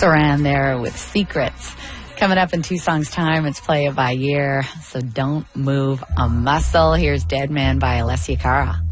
Saran there with Secrets. Coming up in 2 songs' time, it's Play It By Year, so don't move a muscle. Here's Dead Man by Alessia Cara.